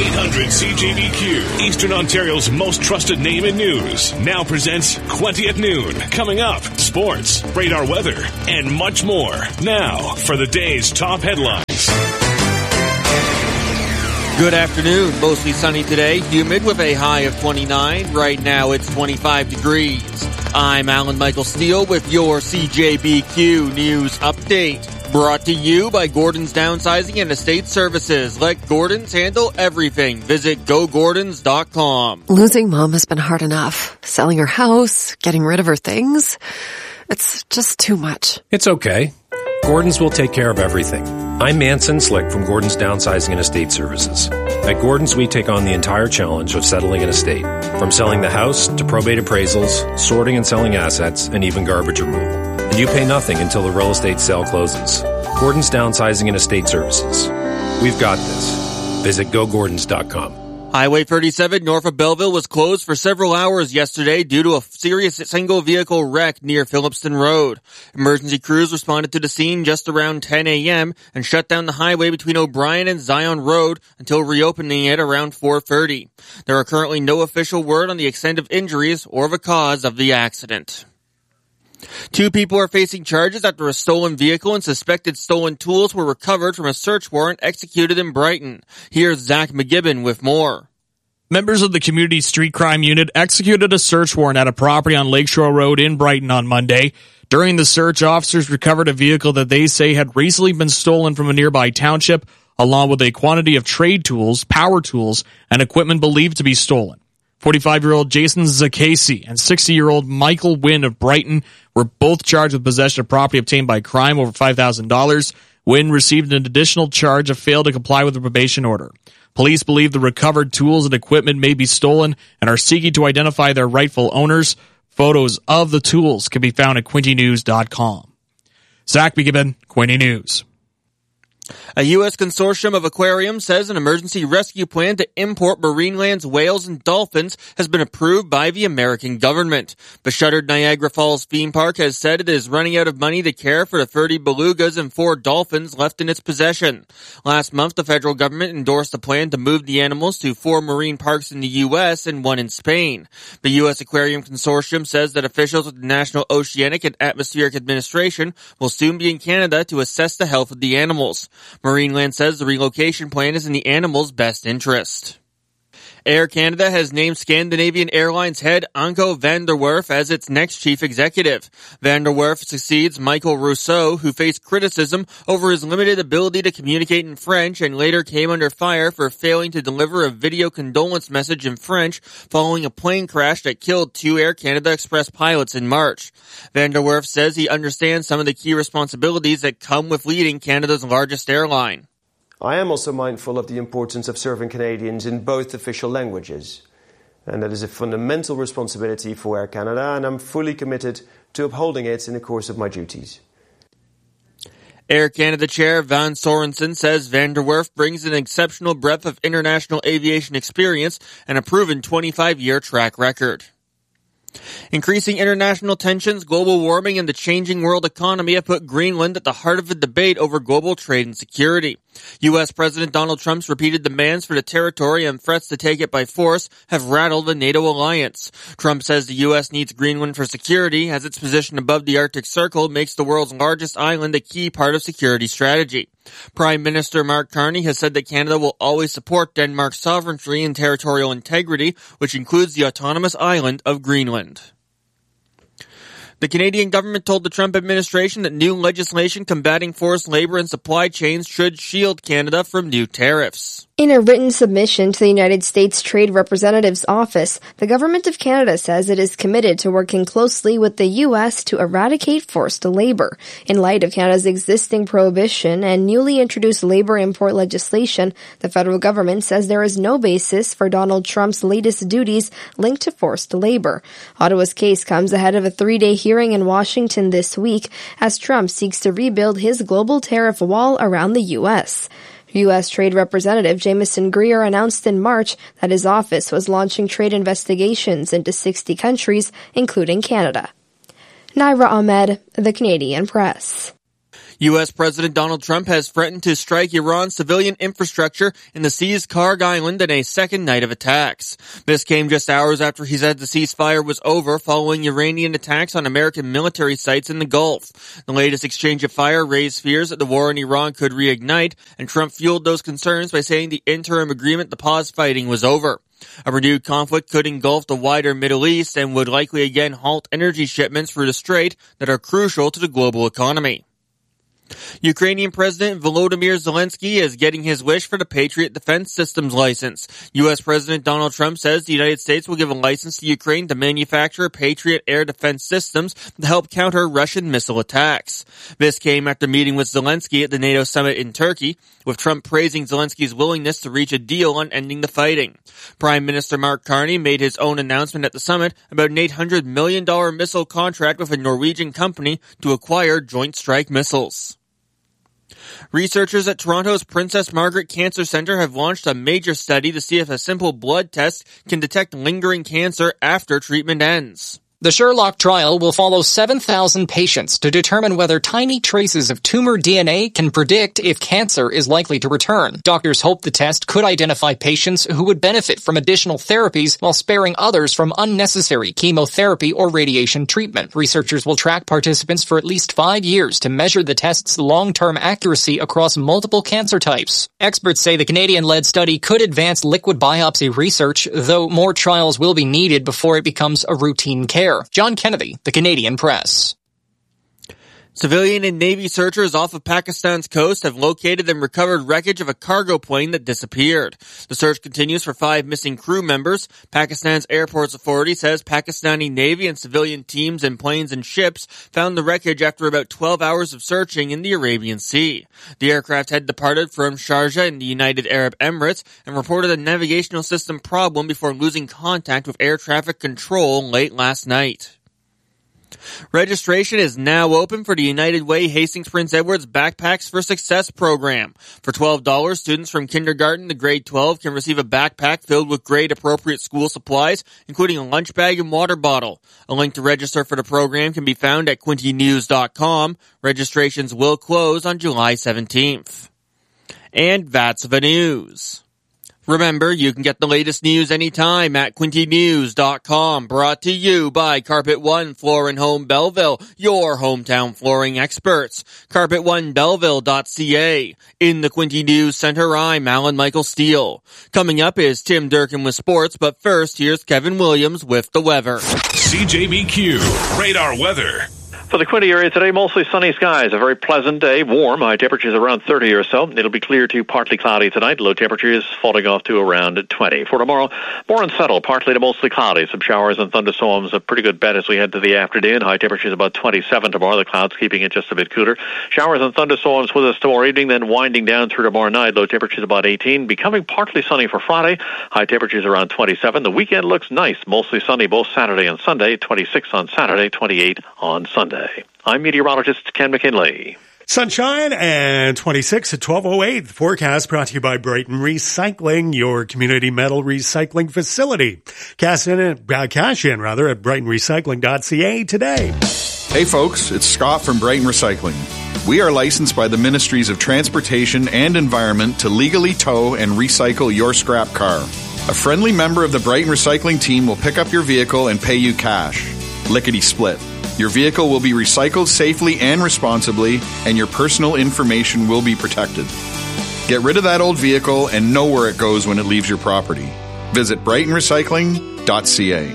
800 CJBQ, Eastern Ontario's most trusted name in news, now presents 20 at noon. Coming up, sports, radar weather, and much more. Now, for the day's top headlines. Good afternoon. Mostly sunny today, humid with a high of 29. Right now it's 25 degrees. I'm Alan Michael Steele with your CJBQ News Update. Brought to you by Gordon's Downsizing and Estate Services. Let Gordon's handle everything. Visit GoGordons.com. Losing Mom has been hard enough. Selling her house, getting rid of her things. It's just too much. It's okay. Gordon's will take care of everything. I'm Manson Slick from Gordon's Downsizing and Estate Services. At Gordon's, we take on the entire challenge of settling an estate. From selling the house to probate appraisals, sorting and selling assets, and even garbage removal. And you pay nothing until the real estate sale closes. Gordon's Downsizing and Estate Services. We've got this. Visit GoGordons.com. Highway 37 north of Belleville was closed for several hours yesterday due to a serious single-vehicle wreck near Phillipston Road. Emergency crews responded to the scene just around 10 a.m. and shut down the highway between O'Brien and Zion Road until reopening it around 4:30. There are currently no official word on the extent of injuries or the cause of the accident. 2 people are facing charges after a stolen vehicle and suspected stolen tools were recovered from a search warrant executed in Brighton. Here's Zach McGibbon with more. Members of the Community Street Crime Unit executed a search warrant at a property on Lakeshore Road in Brighton on Monday. During the search, officers recovered a vehicle that they say had recently been stolen from a nearby township, along with a quantity of trade tools, power tools, and equipment believed to be stolen. 45-year-old Jason Zakasey and 60-year-old Michael Wynn of Brighton were both charged with possession of property obtained by crime over $5,000. Wynn received an additional charge of failure to comply with the probation order. Police believe the recovered tools and equipment may be stolen and are seeking to identify their rightful owners. Photos of the tools can be found at QuintyNews.com. Zach McGibbon, Quinty News. A U.S. consortium of aquariums says an emergency rescue plan to import Marineland's whales and dolphins has been approved by the American government. The shuttered Niagara Falls theme park has said it is running out of money to care for the 30 belugas and 4 dolphins left in its possession. Last month, the federal government endorsed a plan to move the animals to 4 marine parks in the U.S. and 1 in Spain. The U.S. Aquarium Consortium says that officials with the National Oceanic and Atmospheric Administration will soon be in Canada to assess the health of the animals. Marineland says the relocation plan is in the animals' best interest. Air Canada has named Scandinavian Airlines head Anko van der Werf as its next chief executive. Van der Werf succeeds Michael Rousseau, who faced criticism over his limited ability to communicate in French and later came under fire for failing to deliver a video condolence message in French following a plane crash that killed 2 Air Canada Express pilots in March. Van der Werf says he understands some of the key responsibilities that come with leading Canada's largest airline. I am also mindful of the importance of serving Canadians in both official languages. And that is a fundamental responsibility for Air Canada, and I'm fully committed to upholding it in the course of my duties. Air Canada Chair Van Sorensen says Van der Werf brings an exceptional breadth of international aviation experience and a proven 25-year track record. Increasing international tensions, global warming, and the changing world economy have put Greenland at the heart of the debate over global trade and security. U.S. President Donald Trump's repeated demands for the territory and threats to take it by force have rattled the NATO alliance. Trump says the U.S. needs Greenland for security, as its position above the Arctic Circle makes the world's largest island a key part of security strategy. Prime Minister Mark Carney has said that Canada will always support Denmark's sovereignty and territorial integrity, which includes the autonomous island of Greenland. The Canadian government told the Trump administration that new legislation combating forced labor and supply chains should shield Canada from new tariffs. In a written submission to the United States Trade Representative's Office, the Government of Canada says it is committed to working closely with the U.S. to eradicate forced labor. In light of Canada's existing prohibition and newly introduced labor import legislation, the federal government says there is no basis for Donald Trump's latest duties linked to forced labor. Ottawa's case comes ahead of a 3-day hearing in Washington this week as Trump seeks to rebuild his global tariff wall around the U.S. U.S. Trade Representative Jamieson Greer announced in March that his office was launching trade investigations into 60 countries, including Canada. Naira Ahmed, The Canadian Press. U.S. President Donald Trump has threatened to strike Iran's civilian infrastructure in the seized Karg Island in a second night of attacks. This came just hours after he said the ceasefire was over following Iranian attacks on American military sites in the Gulf. The latest exchange of fire raised fears that the war in Iran could reignite, and Trump fueled those concerns by saying the interim agreement to pause fighting was over. A renewed conflict could engulf the wider Middle East and would likely again halt energy shipments through the strait that are crucial to the global economy. Ukrainian President Volodymyr Zelensky is getting his wish for the Patriot Defense Systems license. U.S. President Donald Trump says the United States will give a license to Ukraine to manufacture Patriot air defense systems to help counter Russian missile attacks. This came after meeting with Zelensky at the NATO summit in Turkey, with Trump praising Zelensky's willingness to reach a deal on ending the fighting. Prime Minister Mark Carney made his own announcement at the summit about an $800 million missile contract with a Norwegian company to acquire Joint Strike missiles. Researchers at Toronto's Princess Margaret Cancer Centre have launched a major study to see if a simple blood test can detect lingering cancer after treatment ends. The Sherlock trial will follow 7,000 patients to determine whether tiny traces of tumor DNA can predict if cancer is likely to return. Doctors hope the test could identify patients who would benefit from additional therapies while sparing others from unnecessary chemotherapy or radiation treatment. Researchers will track participants for at least 5 years to measure the test's long-term accuracy across multiple cancer types. Experts say the Canadian-led study could advance liquid biopsy research, though more trials will be needed before it becomes a routine care. John Kennedy, The Canadian Press. Civilian and Navy searchers off of Pakistan's coast have located and recovered wreckage of a cargo plane that disappeared. The search continues for 5 missing crew members. Pakistan's Airports Authority says Pakistani Navy and civilian teams and planes and ships found the wreckage after about 12 hours of searching in the Arabian Sea. The aircraft had departed from Sharjah in the United Arab Emirates and reported a navigational system problem before losing contact with air traffic control late last night. Registration is now open for the United Way Hastings Prince Edward's Backpacks for Success program. For $12, students from kindergarten to grade 12 can receive a backpack filled with grade-appropriate school supplies, including a lunch bag and water bottle. A link to register for the program can be found at quintynews.com. Registrations will close on July 17th. And that's the news. Remember, you can get the latest news anytime at quintynews.com. Brought to you by Carpet One Floor and Home Belleville, your hometown flooring experts. CarpetOneBelleville.ca. In the Quinty News Center, I'm Alan Michael Steele. Coming up is Tim Durkin with sports, but first, here's Kevin Williams with the weather. CJBQ Radar Weather. For the Quinty area today, mostly sunny skies. A very pleasant day, warm. High temperatures around 30 or so. It'll be clear to partly cloudy tonight. Low temperatures falling off to around 20. For tomorrow, more unsettled, partly to mostly cloudy. Some showers and thunderstorms. A pretty good bet as we head to the afternoon. High temperatures about 27 tomorrow. The clouds keeping it just a bit cooler. Showers and thunderstorms with us tomorrow evening, then winding down through tomorrow night. Low temperatures about 18. Becoming partly sunny for Friday. High temperatures around 27. The weekend looks nice. Mostly sunny both Saturday and Sunday. 26 on Saturday, 28 on Sunday. I'm meteorologist Ken McKinley. Sunshine and 26 at 12:08. The forecast brought to you by Brighton Recycling, your community metal recycling facility. Cash in at brightonrecycling.ca today. Hey folks, it's Scott from Brighton Recycling. We are licensed by the Ministries of Transportation and Environment to legally tow and recycle your scrap car. A friendly member of the Brighton Recycling team will pick up your vehicle and pay you cash. Lickety split. Your vehicle will be recycled safely and responsibly, and your personal information will be protected. Get rid of that old vehicle and know where it goes when it leaves your property. Visit brightonrecycling.ca.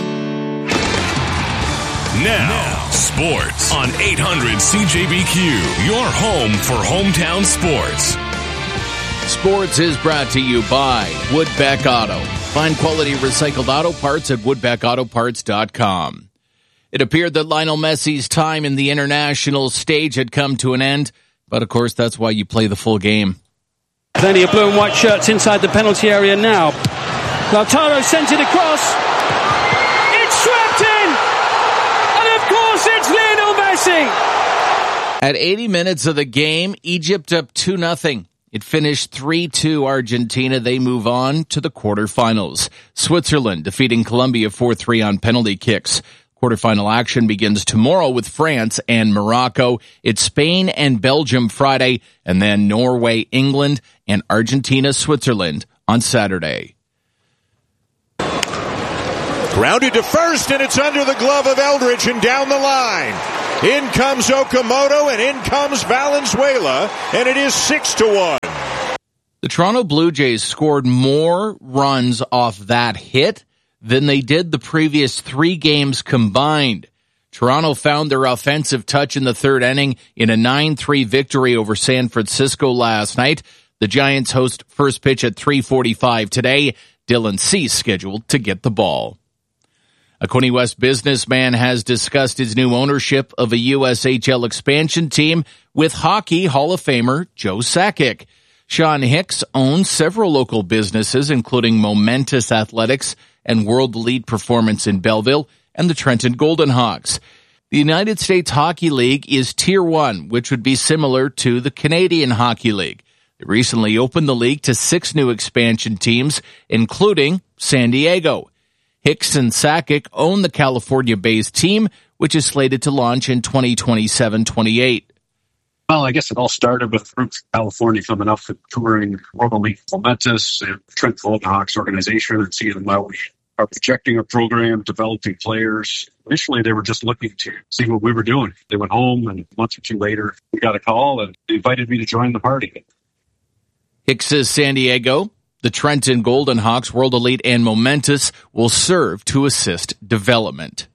Now, sports on 800 CJBQ, your home for hometown sports. Sports is brought to you by Woodbeck Auto. Find quality recycled auto parts at woodbeckautoparts.com. It appeared that Lionel Messi's time in the international stage had come to an end, but of course that's why you play the full game. Plenty of blue and white shirts inside the penalty area now. Lautaro sent it across. It's swept in! And of course it's Lionel Messi! At 80 minutes of the game, Egypt up 2-0. It finished 3-2 Argentina. They move on to the quarterfinals. Switzerland defeating Colombia 4-3 on penalty kicks. Quarterfinal action begins tomorrow with France and Morocco. It's Spain and Belgium Friday, and then Norway, England, and Argentina, Switzerland on Saturday. Grounded to first, and it's under the glove of Eldridge and down the line. In comes Okamoto, and in comes Valenzuela, and it is 6-1. The Toronto Blue Jays scored more runs off that hit than they did the previous 3 games combined. Toronto found their offensive touch in the third inning in a 9-3 victory over San Francisco last night. The Giants host first pitch at 3:45 today. Dylan Cease scheduled to get the ball. A Quinte West businessman has discussed his new ownership of a USHL expansion team with Hockey Hall of Famer Joe Sakic. Sean Hicks owns several local businesses, including Momentous Athletics and World Elite Performance in Belleville and the Trenton Golden Hawks. The United States Hockey League is Tier 1, which would be similar to the Canadian Hockey League. They recently opened the league to 6 new expansion teams, including San Diego. Hicks and Sakic own the California-based team, which is slated to launch in 2027-28. Well, I guess it all started with Roots California coming up and touring World Elite Momentous and Trent Golden Hawks organization and seeing how we are projecting a program, developing players. Initially, they were just looking to see what we were doing. They went home, and a month or 2 later, we got a call, and they invited me to join the party. Hicks says San Diego, the Trenton Golden Hawks, World Elite, and Momentous will serve to assist development.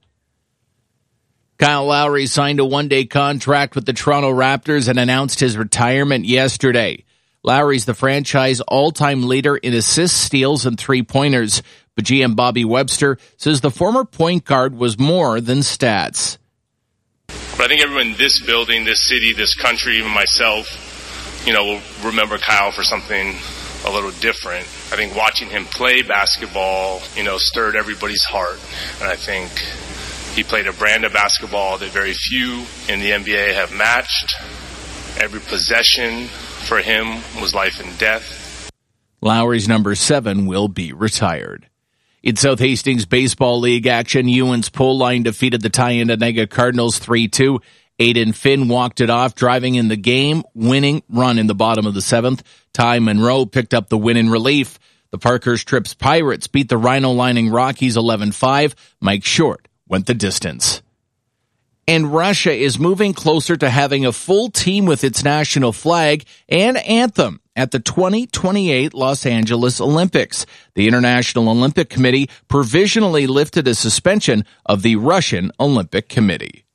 Kyle Lowry signed a 1-day contract with the Toronto Raptors and announced his retirement yesterday. Lowry's the franchise all-time leader in assists, steals, and three-pointers, but GM Bobby Webster says the former point guard was more than stats. But I think everyone in this building, this city, this country, even myself, will remember Kyle for something a little different. I think watching him play basketball, stirred everybody's heart. And I think he played a brand of basketball that very few in the NBA have matched. Every possession for him was life and death. Lowry's number 7 will be retired. In South Hastings Baseball League action, Ewan's Pole Line defeated the Tyandanega Cardinals 3-2. Aiden Finn walked it off, driving in the game-winning run in the bottom of the 7th. Ty Monroe picked up the win in relief. The Parkhurst Trips Pirates beat the Rhino Lining Rockies 11-5. Mike Short went the distance. And Russia is moving closer to having a full team with its national flag and anthem at the 2028 Los Angeles Olympics. The International Olympic Committee provisionally lifted a suspension of the Russian Olympic Committee.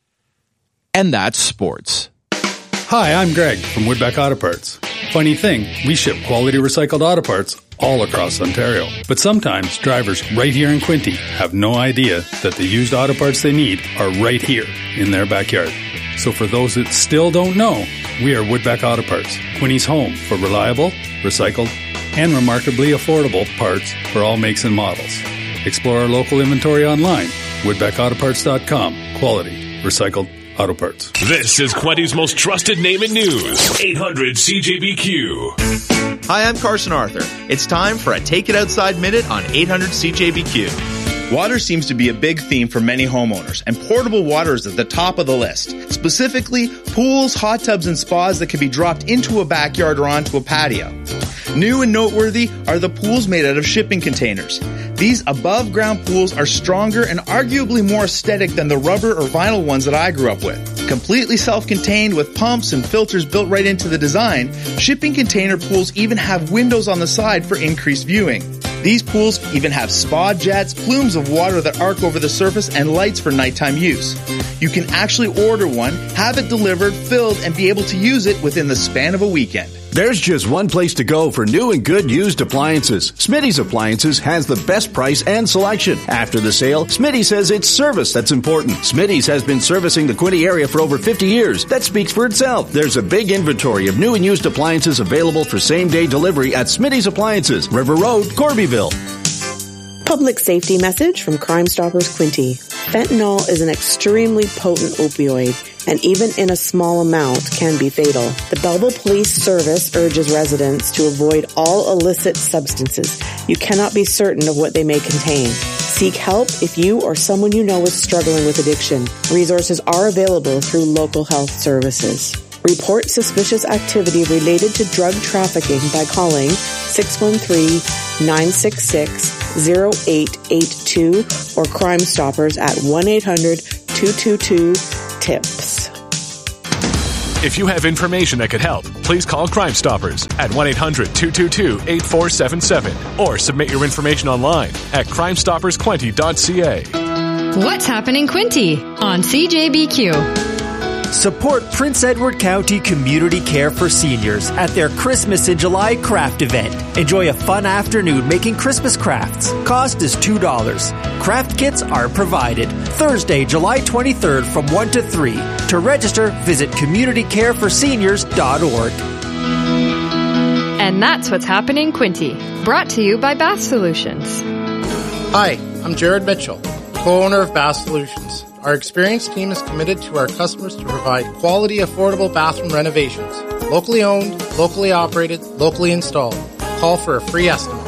And that's sports. Hi, I'm Greg from Woodbeck Auto Parts. Funny thing, we ship quality recycled auto parts all across Ontario. But sometimes drivers right here in Quinte have no idea that the used auto parts they need are right here in their backyard. So for those that still don't know, we are Woodbeck Auto Parts, Quinte's home for reliable, recycled, and remarkably affordable parts for all makes and models. Explore our local inventory online, woodbeckautoparts.com. Quality, recycled auto parts. This is Quinte's most trusted name in news, 800 CJBQ. Hi, I'm Carson Arthur. It's time for a Take It Outside Minute on 800 CJBQ. Water seems to be a big theme for many homeowners, and portable water is at the top of the list. Specifically, pools, hot tubs, and spas that can be dropped into a backyard or onto a patio. New and noteworthy are the pools made out of shipping containers. These above-ground pools are stronger and arguably more aesthetic than the rubber or vinyl ones that I grew up with. Completely self-contained with pumps and filters built right into the design, shipping container pools even have windows on the side for increased viewing. These pools even have spa jets, plumes of water that arc over the surface, and lights for nighttime use. You can actually order one, have it delivered, filled, and be able to use it within the span of a weekend. There's just one place to go for new and good used appliances. Smitty's Appliances has the best price and selection. After the sale, Smitty says it's service that's important. Smitty's has been servicing the Quinte area for over 50 years. That speaks for itself. There's a big inventory of new and used appliances available for same-day delivery at Smitty's Appliances, River Road, Corbyville. Public safety message from Crime Stoppers Quinte. Fentanyl is an extremely potent opioid, and even in a small amount can be fatal. The Belleville Police Service urges residents to avoid all illicit substances. You cannot be certain of what they may contain. Seek help if you or someone you know is struggling with addiction. Resources are available through local health services. Report suspicious activity related to drug trafficking by calling 613-966-0882 or Crime Stoppers at 1-800-222-TIPS. If you have information that could help, please call Crime Stoppers at 1-800-222-8477 or submit your information online at crimestoppersquinty.ca. What's happening, Quinty on CJBQ? Support Prince Edward County Community Care for Seniors at their Christmas in July craft event. Enjoy a fun afternoon making Christmas crafts. Cost is $2. Craft kits are provided. Thursday, July 23rd from 1 to 3. To register, visit communitycareforseniors.org. And that's what's happening, Quinty. Brought to you by Bath Solutions. Hi, I'm Jared Mitchell, co-owner of Bath Solutions. Our experienced team is committed to our customers to provide quality, affordable bathroom renovations. Locally owned, locally operated, locally installed. Call for a free estimate.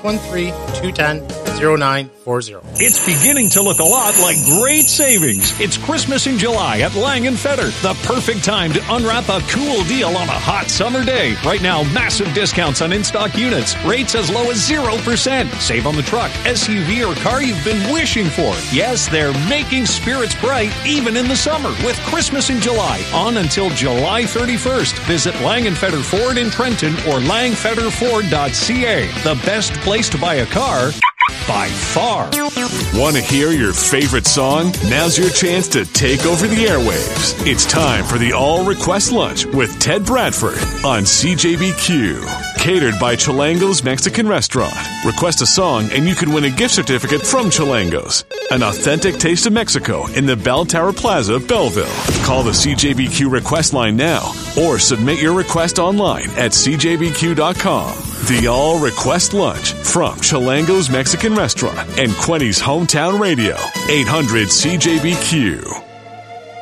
613-210-0940. It's beginning to look a lot like great savings. It's Christmas in July at Lang & Feder. The perfect time to unwrap a cool deal on a hot summer day. Right now, massive discounts on in-stock units. Rates as low as 0%. Save on the truck, SUV, or car you've been wishing for. Yes, they're making spirits bright even in the summer with Christmas in July on until July 31st. Visit Lang & Feder Ford in Trenton or langfederford.ca. The best place to buy a car by far. Want to hear your favorite song? Now's your chance to take over the airwaves. It's time for the All Request Lunch with Ted Bradford on CJBQ. Catered by Chilango's Mexican Restaurant. Request a song and you can win a gift certificate from Chilango's. An authentic taste of Mexico in the Bell Tower Plaza, Belleville. Call the CJBQ request line now or submit your request online at cjbq.com. The All Request Lunch from Chilango's Mexican Restaurant and Quinty's Hometown Radio, 800 CJBQ.